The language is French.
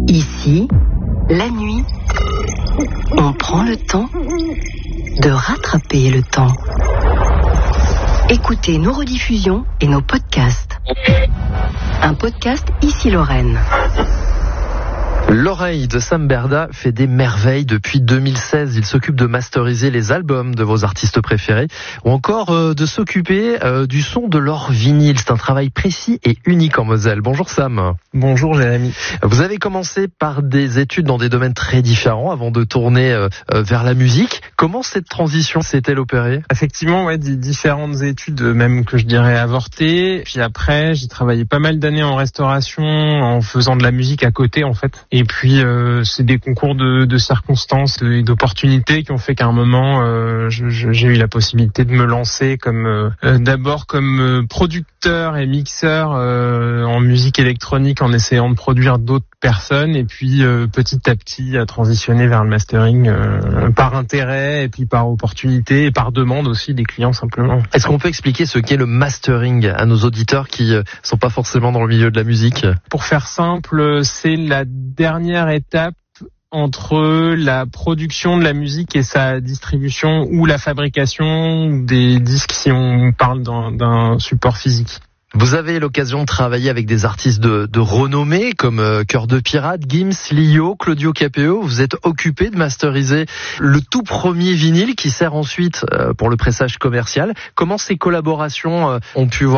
Ici, la nuit, on prend le temps de rattraper le temps. Écoutez nos rediffusions et nos podcasts. Un podcast Ici Lorraine. L'oreille de Sam Berda fait des merveilles depuis 2016. Il s'occupe de masteriser les albums de vos artistes préférés ou encore de s'occuper du son de leur vinyle. C'est un travail précis et unique en Moselle. Bonjour Sam. Bonjour Jérémy. Vous avez commencé par des études dans des domaines très différents avant de tourner vers la musique. Comment cette transition s'est-elle opérée ? Effectivement, des différentes études, même que je dirais avortées. Puis après, j'ai travaillé pas mal d'années en restauration en faisant de la musique à côté en fait. Et puis c'est des concours de circonstances et d'opportunités qui ont fait qu'à un moment j'ai eu la possibilité de me lancer comme d'abord comme producteur et mixeur en musique électronique en essayant de produire d'autres personnes et puis petit à petit à transitionner vers le mastering par intérêt et puis par opportunité et par demande aussi des clients simplement. Est-ce qu'on peut expliquer ce qu'est le mastering à nos auditeurs qui sont pas forcément dans le milieu de la musique ? Pour faire simple, c'est la dernière étape entre la production de la musique et sa distribution ou la fabrication des disques si on parle d'un support physique. Vous avez l'occasion de travailler avec des artistes de renommée comme Cœur de Pirate, Gims, Lio, Claudio Capéo. Vous êtes occupé de masteriser le tout premier vinyle qui sert ensuite pour le pressage commercial. Comment ces collaborations ont pu voir